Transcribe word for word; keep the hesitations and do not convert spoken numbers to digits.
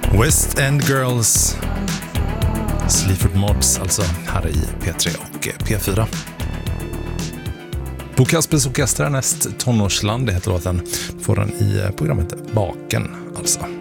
West End Girls, Sleaford Mods, alltså här i P tre och P fyra. Bo Kaspers Orkester, näst tonårsland, det heter låten. Får den i programmet Baken, alltså.